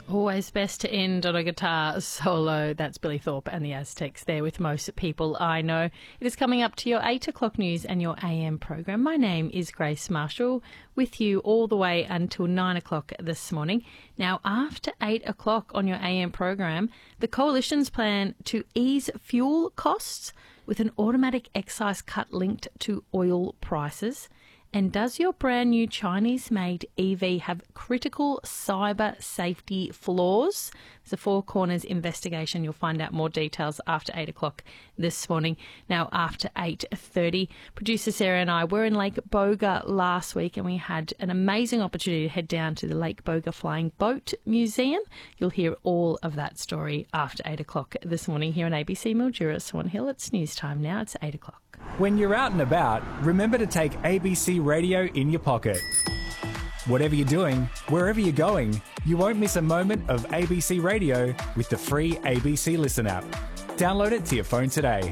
Always best to end on a guitar solo. That's Billy Thorpe and the Aztecs there with Most People I Know. It is coming up to your 8 o'clock news and your AM program. My name is Grace Marshall, with you all the way until 9 o'clock this morning. Now, after 8 o'clock on your AM program, the Coalition's plan to ease fuel costs with an automatic excise cut linked to oil prices. And does your brand new Chinese-made EV have critical cyber safety flaws? It's a Four Corners investigation. You'll find out more details after 8 o'clock this morning. Now, after 8:30, producer Sarah and I were in Lake Boga last week, and we had an amazing opportunity to head down to the Lake Boga Flying Boat Museum. You'll hear all of that story after 8 o'clock this morning here on ABC Mildura, Swan Hill. It's news time now. It's 8 o'clock. When you're out and about, remember to take ABC Radio in your pocket. Whatever you're doing, wherever you're going, you won't miss a moment of ABC Radio with the free ABC Listen app. Download it to your phone today.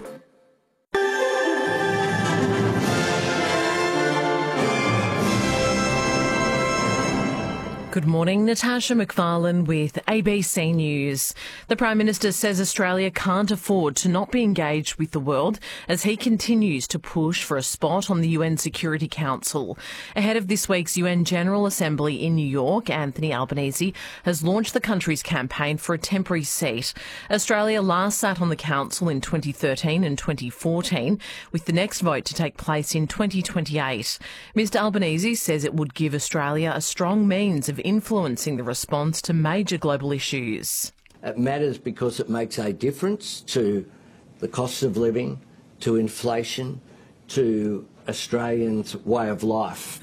Good morning, Natasha McFarlane with ABC News. The Prime Minister says Australia can't afford to not be engaged with the world as he continues to push for a spot on the UN Security Council. Ahead of this week's UN General Assembly in New York, Anthony Albanese has launched the country's campaign for a temporary seat. Australia last sat on the council in 2013 and 2014, with the next vote to take place in 2028. Mr Albanese says it would give Australia a strong means of influencing the response to major global issues. It matters because it makes a difference to the cost of living, to inflation, to Australians' way of life.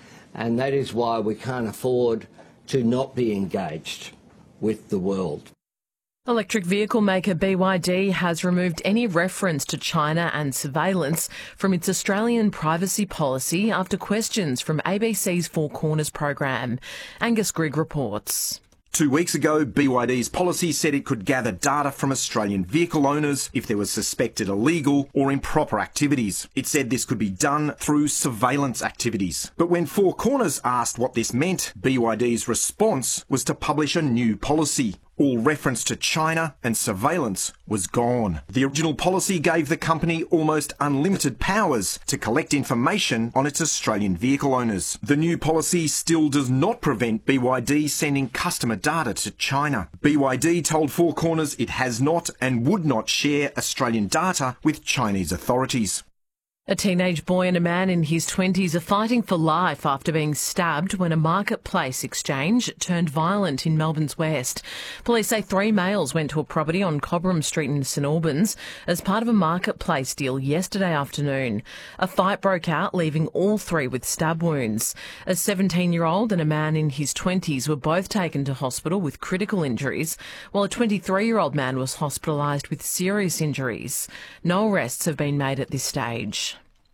And that is why we can't afford to not be engaged with the world. Electric vehicle maker BYD has removed any reference to China and surveillance from its Australian privacy policy after questions from ABC's Four Corners program. Angus Grigg reports. 2 weeks ago, BYD's policy said it could gather data from Australian vehicle owners if there was suspected illegal or improper activities. It said this could be done through surveillance activities. But when Four Corners asked what this meant, BYD's response was to publish a new policy. All reference to China and surveillance was gone. The original policy gave the company almost unlimited powers to collect information on its Australian vehicle owners. The new policy still does not prevent BYD sending customer data to China. BYD told Four Corners it has not and would not share Australian data with Chinese authorities. A teenage boy and a man in his 20s are fighting for life after being stabbed when a marketplace exchange turned violent in Melbourne's west. Police say 3 males went to a property on Cobram Street in St Albans as part of a marketplace deal yesterday afternoon. A fight broke out, leaving all 3 with stab wounds. A 17-year-old and a man in his 20s were both taken to hospital with critical injuries, while a 23-year-old man was hospitalised with serious injuries. No arrests have been made at this stage.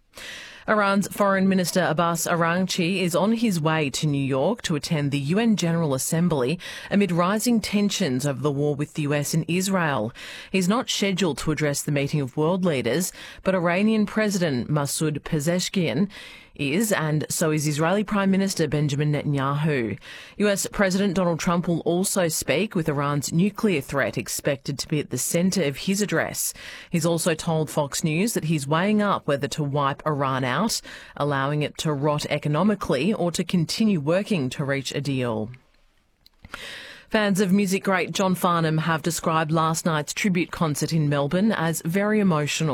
Iran's Foreign Minister Abbas Araghchi is on his way to New York to attend the UN General Assembly amid rising tensions over the war with the US and Israel. He's not scheduled to address the meeting of world leaders, but Iranian President Masoud Pezeshkian is, and so is Israeli Prime Minister Benjamin Netanyahu. US President Donald Trump will also speak, with Iran's nuclear threat expected to be at the centre of his address. He's also told Fox News that he's weighing up whether to wipe Iran out, allowing it to rot economically, or to continue working to reach a deal. Fans of music great John Farnham have described last night's tribute concert in Melbourne as very emotional.